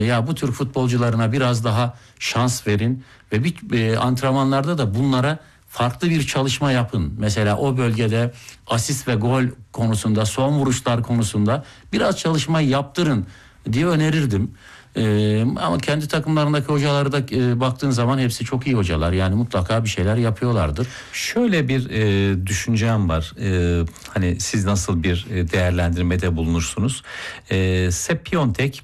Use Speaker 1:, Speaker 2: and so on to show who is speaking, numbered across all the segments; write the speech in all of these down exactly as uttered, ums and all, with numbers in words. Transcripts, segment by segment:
Speaker 1: Ya bu tür futbolcularına biraz daha şans verin ve bir e, antrenmanlarda da bunlara farklı bir çalışma yapın. Mesela o bölgede asist ve gol konusunda, son vuruşlar konusunda biraz çalışma yaptırın diye önerirdim. Ee, ama kendi takımlarındaki hocaları da e, baktığın zaman hepsi çok iyi hocalar. Yani mutlaka bir şeyler yapıyorlardır.
Speaker 2: Şöyle bir e, düşüncem var. E, hani siz nasıl bir değerlendirmede bulunursunuz? E, Sepp Piontek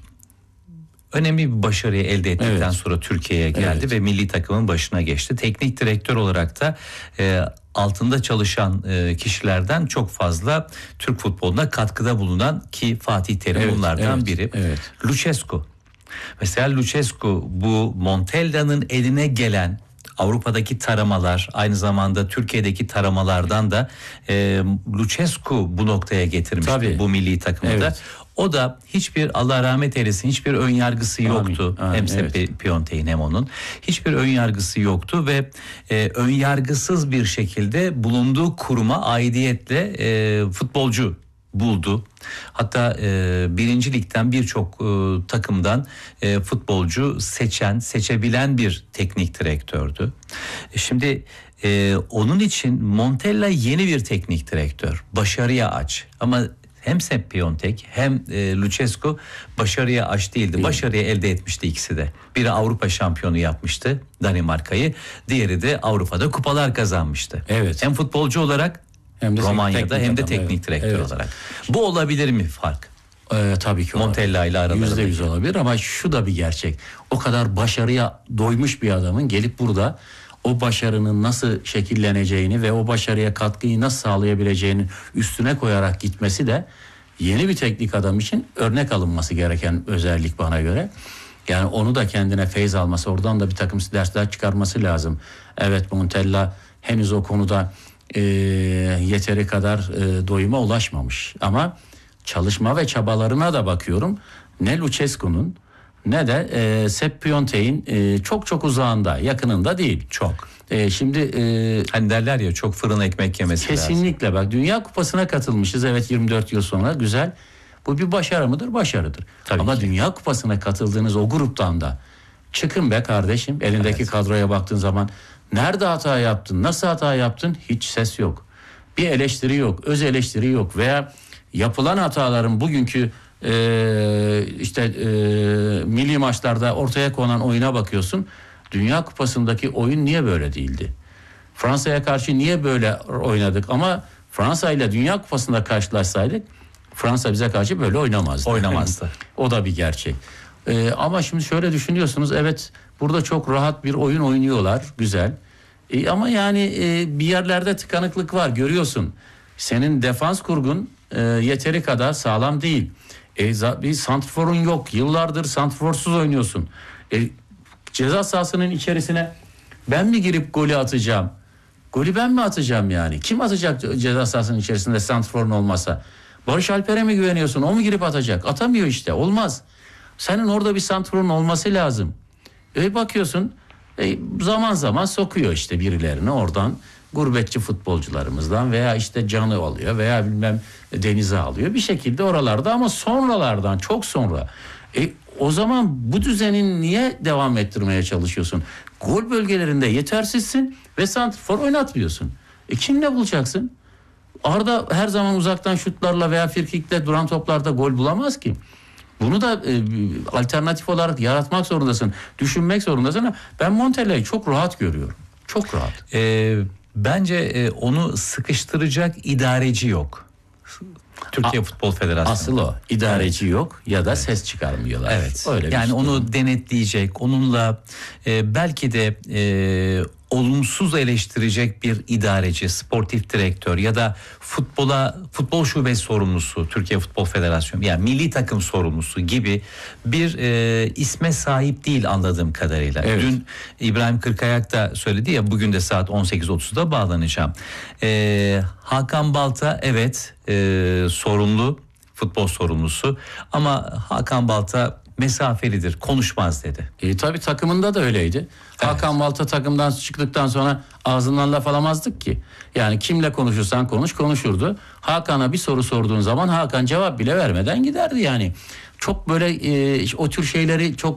Speaker 2: önemli bir başarıyı elde ettikten evet. sonra Türkiye'ye geldi evet. ve milli takımın başına geçti. Teknik direktör olarak da e, altında çalışan e, kişilerden çok fazla Türk futboluna katkıda bulunan, ki Fatih Terim evet, bunlardan
Speaker 1: evet,
Speaker 2: biri.
Speaker 1: Evet.
Speaker 2: Lucescu. Mesela Lucescu bu Montella'nın eline gelen Avrupa'daki taramalar, aynı zamanda Türkiye'deki taramalardan da e, Lucescu bu noktaya getirmişti. Tabii. Bu milli takımda. Evet. O da hiçbir, Allah rahmet eylesin, hiçbir ön yargısı yoktu. Amin, amin, hem Sepp evet. Piontek'in hem onun. Hiçbir ön yargısı yoktu ve e, ön yargısız bir şekilde bulunduğu kuruma aidiyetle e, futbolcu buldu. Hatta e, birinci ligden birçok e, takımdan e, futbolcu seçen, seçebilen bir teknik direktördü. E, şimdi e, onun için Montella yeni bir teknik direktör. Başarıya aç. Ama hem Sepp Piontek hem e, Lucescu başarıya aç değildi. Değil. Başarıyı elde etmişti ikisi de. Biri Avrupa şampiyonu yapmıştı, Danimarka'yı. Diğeri de Avrupa'da kupalar kazanmıştı. Evet. Hem futbolcu olarak hem de Romanya'da hem de teknik evet. direktör evet. olarak. Bu olabilir mi fark?
Speaker 1: Ee, tabii ki
Speaker 2: Montella ile aralarında.
Speaker 1: yüzde yüz olabilir ama şu da bir gerçek. O kadar başarıya doymuş bir adamın gelip burada o başarının nasıl şekilleneceğini ve o başarıya katkıyı nasıl sağlayabileceğini üstüne koyarak gitmesi de yeni bir teknik adam için örnek alınması gereken özellik bana göre. Yani onu da kendine feyz alması, oradan da bir takım dersler çıkarması lazım. Evet, Montella henüz o konuda e, yeteri kadar e, doyuma ulaşmamış. Ama çalışma ve çabalarına da bakıyorum. Ne Lucescu'nun ne de e, Sepp Piontek'in e, çok çok uzağında, yakınında değil.
Speaker 2: Çok.
Speaker 1: E, şimdi e,
Speaker 2: hani derler ya, çok fırın ekmek yemesi
Speaker 1: kesinlikle lazım. Kesinlikle bak, Dünya Kupası'na katılmışız evet yirmi dört yıl sonra, güzel. Bu bir başarı mıdır? Başarıdır. Tabii ama ki. Dünya Kupası'na katıldığınız o gruptan da çıkın be kardeşim. Elindeki evet. kadroya baktığın zaman nerede hata yaptın, nasıl hata yaptın, hiç ses yok. Bir eleştiri yok, öz eleştiri yok veya yapılan hataların bugünkü Ee, işte e, milli maçlarda ortaya konan oyuna bakıyorsun. Dünya Kupası'ndaki oyun niye böyle değildi? Fransa'ya karşı niye böyle oynadık? Ama Fransa ile Dünya Kupası'nda karşılaşsaydık Fransa bize karşı böyle oynamazdı.
Speaker 2: Oynamazdı.
Speaker 1: O da bir gerçek. Ee, ama şimdi şöyle düşünüyorsunuz, evet burada çok rahat bir oyun oynuyorlar, güzel. Ee, ama yani e, bir yerlerde tıkanıklık var, görüyorsun. Senin defans kurgun e, yeteri kadar sağlam değil. E, bir santrforun yok. Yıllardır santrforsuz oynuyorsun. E, ceza sahasının içerisine ben mi girip golü atacağım? Golü ben mi atacağım yani? Kim atacak ceza sahasının içerisinde santrforun olmasa? Barış Alper'e mi güveniyorsun? O mu girip atacak? Atamıyor işte. Olmaz. Senin orada bir santrforun olması lazım. E, bakıyorsun e, zaman zaman sokuyor işte birilerini oradan. Gurbetçi futbolcularımızdan veya işte Can'ı alıyor veya bilmem Deniz'i alıyor bir şekilde oralarda, ama sonralardan, çok sonra. E, o zaman bu düzenin niye devam ettirmeye çalışıyorsun? Gol bölgelerinde yetersizsin ve santrfor oynatmıyorsun. E, kimle bulacaksın? Arda her zaman uzaktan şutlarla veya frikikle duran toplarda gol bulamaz ki. Bunu da e, alternatif olarak yaratmak zorundasın, düşünmek zorundasın. Ben Montella'yı çok rahat görüyorum. Çok rahat.
Speaker 2: Eee Bence e, onu sıkıştıracak idareci yok. Türkiye A- Futbol Federasyonu.
Speaker 1: Asıl o. İdareci evet. yok ya da evet. ses çıkarmıyorlar.
Speaker 2: Evet. Öyle yani onu durum. denetleyecek, onunla e, belki de e, olumsuz eleştirecek bir idareci, sportif direktör ya da futbola futbol şube sorumlusu, Türkiye Futbol Federasyonu yani milli takım sorumlusu gibi bir e, isme sahip değil anladığım kadarıyla. Evet. Dün İbrahim Kırkayak da söyledi ya, bugün de saat on sekiz otuzda bağlanacağım. E, Hakan Balta evet e, sorumlu, futbol sorumlusu, ama Hakan Balta mesafelidir, konuşmaz dedi.
Speaker 1: E, tabii takımında da öyleydi. Evet. Hakan Balta takımdan çıktıktan sonra ağzından laf alamazdık ki. Yani kimle konuşursan konuş, konuşurdu. Hakan'a bir soru sorduğun zaman Hakan cevap bile vermeden giderdi yani. çok böyle e, o tür şeyleri çok